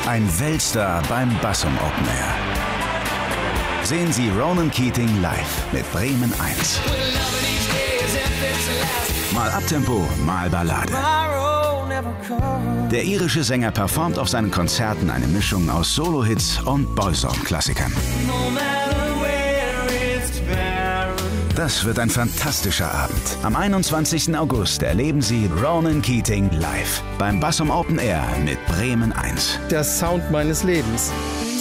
Ein Weltstar beim Bassum Open Air. Sehen Sie Ronan Keating live mit Bremen 1. Mal Abtempo, mal Ballade. Der irische Sänger performt auf seinen Konzerten eine Mischung aus Solo-Hits und Boyzone-Klassikern. Das wird ein fantastischer Abend. Am 21. August erleben Sie Ronan Keating live beim Bassum Open Air mit Bremen 1. Der Sound meines Lebens.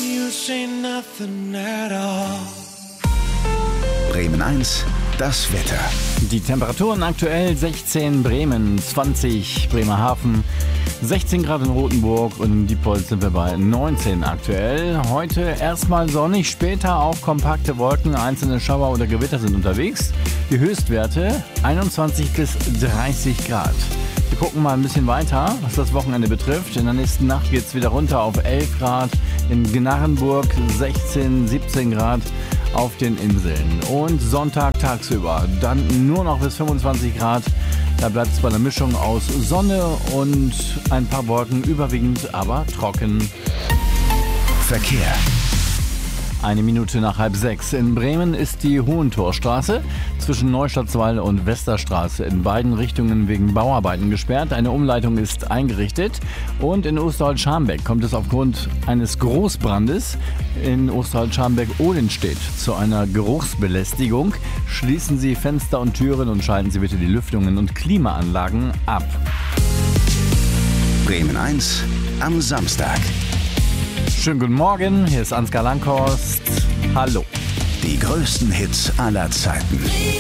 Bremen 1, das Wetter. Die Temperaturen aktuell 16 Bremen, 20 Bremerhaven, 16 Grad in Rothenburg und in Diepholz sind wir bei 19 aktuell. Heute erstmal sonnig, später auch kompakte Wolken, einzelne Schauer oder Gewitter sind unterwegs. Die Höchstwerte 21 bis 30 Grad. Wir gucken mal ein bisschen weiter, was das Wochenende betrifft. In der nächsten Nacht geht es wieder runter auf 11 Grad, in Gnarrenburg 16, 17 Grad auf den Inseln. Und Sonntag tagsüber dann nur noch bis 25 Grad. Da bleibt es bei einer Mischung aus Sonne und ein paar Wolken, überwiegend aber trocken. Verkehr. 1 Minute nach 5:30. In Bremen ist die Hohentorstraße zwischen Neustadtswall und Westerstraße in beiden Richtungen wegen Bauarbeiten gesperrt. Eine Umleitung ist eingerichtet. Und in Osterholz-Scharmbeck kommt es aufgrund eines Großbrandes in Osterholz-Scharmbeck-Ohlenstedt zu einer Geruchsbelästigung. Schließen Sie Fenster und Türen und schalten Sie bitte die Lüftungen und Klimaanlagen ab. Bremen 1 am Samstag. Schönen guten Morgen, hier ist Ansgar Langhorst. Hallo. Die größten Hits aller Zeiten.